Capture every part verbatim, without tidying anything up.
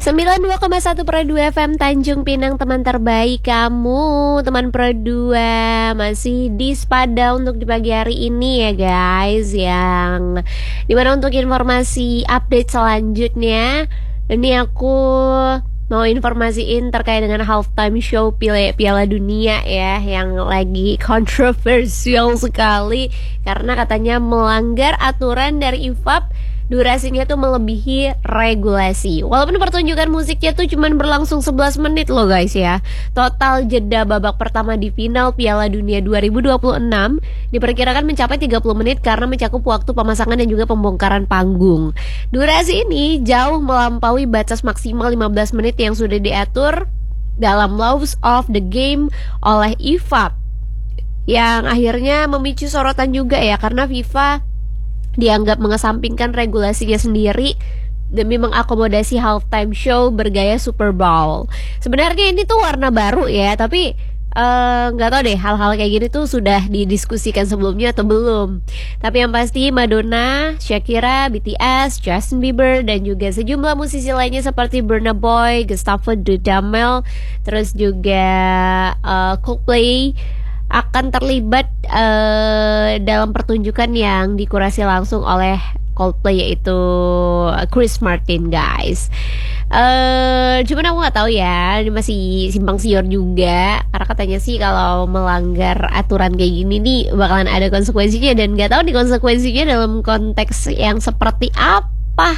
sembilan puluh dua koma satu Pro dua F M Tanjung Pinang, teman terbaik kamu, teman Pro dua. Masih di Spada untuk di pagi hari ini ya guys, yang dimana untuk informasi update selanjutnya ini aku mau informasiin terkait dengan halftime show Piala, Piala Dunia ya, yang lagi kontroversial sekali karena katanya melanggar aturan dari I F A B. Durasinya tuh melebihi regulasi. Walaupun pertunjukan musiknya tuh cuman berlangsung sebelas menit loh guys ya. Total jeda babak pertama di final Piala Dunia dua ribu dua puluh enam diperkirakan mencapai tiga puluh menit karena mencakup waktu pemasangan dan juga pembongkaran panggung. Durasi ini jauh melampaui batas maksimal lima belas menit yang sudah diatur dalam Laws of the Game oleh I F A B, yang akhirnya memicu sorotan juga ya, karena FIFA dianggap mengesampingkan regulasinya sendiri demi mengakomodasi halftime show bergaya Super Bowl. Sebenarnya ini tuh warna baru ya, tapi nggak uh, tahu deh hal-hal kayak gini tuh sudah didiskusikan sebelumnya atau belum. Tapi yang pasti Madonna, Shakira, B T S, Justin Bieber dan juga sejumlah musisi lainnya seperti Burna Boy, Gustavo Dudamel, terus juga uh, Coldplay akan terlibat uh, dalam pertunjukan yang dikurasi langsung oleh Coldplay, yaitu Chris Martin guys. Uh, cuman aku nggak tahu ya, ini masih simpang siur juga karena katanya sih kalau melanggar aturan kayak gini nih bakalan ada konsekuensinya, dan nggak tahu nih konsekuensinya dalam konteks yang seperti apa.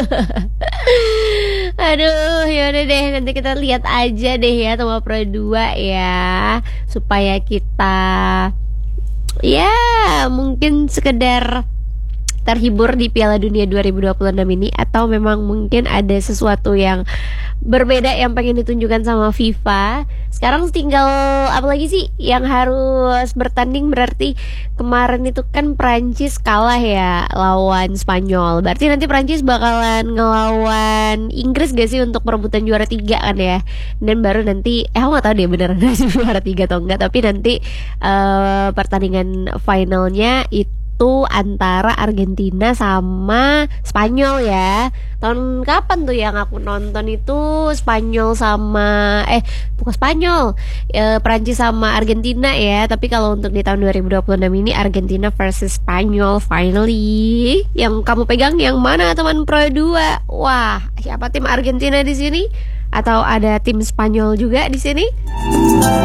Aduh, yaudah deh, nanti kita lihat aja deh ya sama Pro dua ya, supaya kita ya mungkin sekedar terhibur di Piala Dunia dua ribu dua puluh enam ini, atau memang mungkin ada sesuatu yang berbeda yang pengen ditunjukkan sama FIFA. Sekarang tinggal apa lagi sih yang harus bertanding? Berarti kemarin itu kan Prancis kalah ya lawan Spanyol. Berarti nanti Prancis bakalan ngelawan Inggris gak sih untuk perebutan juara tiga kan ya? Dan baru nanti, eh aku gak tahu deh beneran juara tiga atau enggak. Tapi nanti uh, pertandingan finalnya itu antara Argentina sama Spanyol ya. Tahun kapan tuh yang aku nonton itu Spanyol sama eh bukan Spanyol, e, Prancis sama Argentina ya. Tapi kalau untuk di tahun dua ribu dua puluh enam ini Argentina versus Spanyol finally. Yang kamu pegang yang mana teman Pro dua? Wah, siapa tim Argentina di sini? Atau ada tim Spanyol juga di sini?